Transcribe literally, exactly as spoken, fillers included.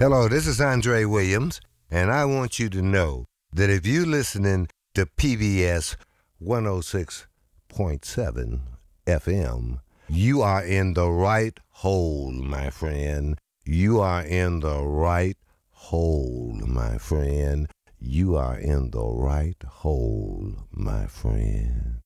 Hello, this is Andre Williams, and I want you to know that if you're listening to P B S one oh six point seven F M, you are in the right hole, my friend. You are in the right hole, my friend. You are in the right hole, my friend.